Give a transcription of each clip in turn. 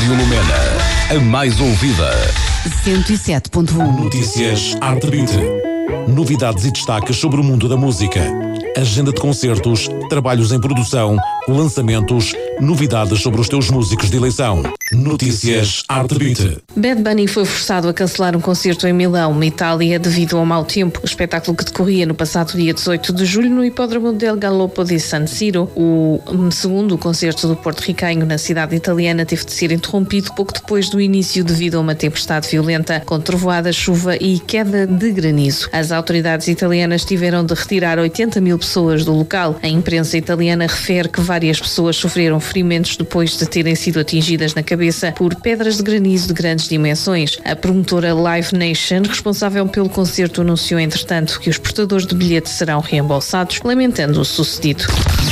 Rádio Lumena, a mais ouvida. 107.1. Notícias Arte Beat. Novidades e destaques sobre o mundo da música. Agenda de concertos, trabalhos em produção, lançamentos, novidades sobre os teus músicos de eleição. Notícias Arte Beat. Bad Bunny foi forçado a cancelar um concerto em Milão, Itália, devido ao mau tempo. O espetáculo que decorria no passado dia 18 de julho no hipódromo del Galoppo di San Siro, o segundo concerto do porto-riquenho na cidade italiana, teve de ser interrompido pouco depois do início devido a uma tempestade violenta, com trovoada, chuva e queda de granizo. As autoridades italianas tiveram de retirar 80 mil pessoas do local. A imprensa italiana refere que várias pessoas sofreram ferimentos depois de terem sido atingidas na cabeça por pedras de granizo de grandes dimensões. A promotora Live Nation, responsável pelo concerto, anunciou entretanto que os portadores de bilhetes serão reembolsados, lamentando o sucedido.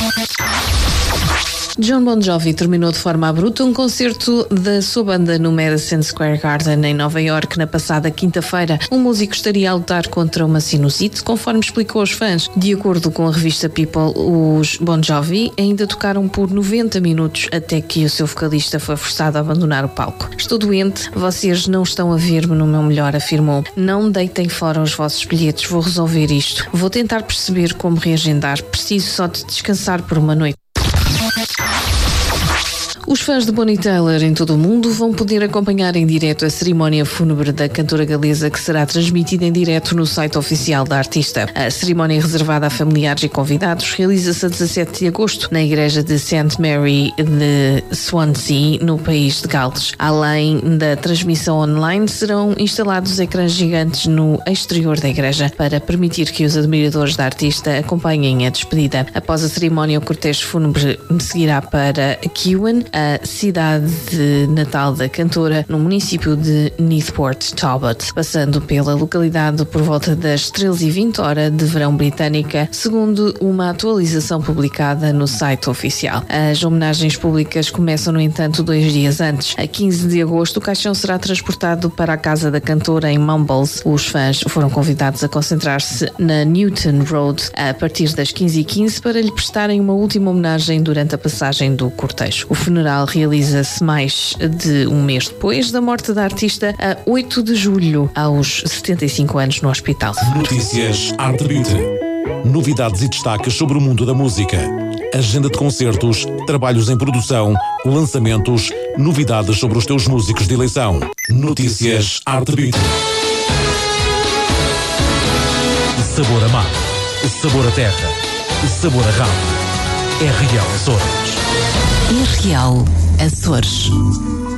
Jon Bon Jovi terminou de forma abrupta um concerto da sua banda no Madison Square Garden, em Nova Iorque, na passada quinta-feira. O músico estaria a lutar contra uma sinusite, conforme explicou aos fãs. De acordo com a revista People, os Bon Jovi ainda tocaram por 90 minutos até que o seu vocalista foi forçado a abandonar o palco. "Estou doente, vocês não estão a ver-me no meu melhor", afirmou. "Não deitem fora os vossos bilhetes, vou resolver isto. Vou tentar perceber como reagendar. Preciso só de descansar por uma noite." Os fãs de Bonnie Tyler em todo o mundo vão poder acompanhar em direto a cerimónia fúnebre da cantora galesa, que será transmitida em direto no site oficial da artista. A cerimónia, reservada a familiares e convidados, realiza-se a 17 de agosto na igreja de St. Mary de Swansea, no país de Gales. Além da transmissão online, serão instalados ecrãs gigantes no exterior da igreja para permitir que os admiradores da artista acompanhem a despedida. Após a cerimónia, o cortejo fúnebre seguirá para Kewan, a cidade natal da cantora, no município de Newport Talbot, passando pela localidade por volta das 13h20 hora de verão britânica, segundo uma atualização publicada no site oficial. As homenagens públicas começam, no entanto, 2 dias antes. A 15 de agosto, o caixão será transportado para a casa da cantora em Mumbles. Os fãs foram convidados a concentrar-se na Newton Road a partir das 15h15 para lhe prestarem uma última homenagem durante a passagem do cortejo. O funeral realiza-se mais de um mês depois da morte da artista, a 8 de julho, aos 75 anos, no hospital. Notícias Arte Beat. Novidades e destaques sobre o mundo da música. Agenda de concertos, trabalhos em produção, lançamentos, novidades sobre os teus músicos de eleição. Notícias Arte Beat. Sabor a mar, sabor a terra, sabor a rádio. É Real Açores. RRL Açores.